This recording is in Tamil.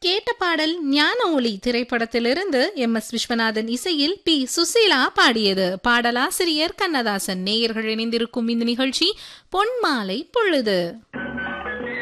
கேட்ட பாடல் ஞான ஒளி திரைப்படத்திலிருந்து எம்.எஸ். விஸ்வநாதன் இசையில் பி. சுசீலா பாடியது. பாடலாசிரியர் கண்ணதாசன். நேயர்கள் இணைந்திருக்கும் இந்த நிகழ்ச்சி பொன்மாலை பொழுது.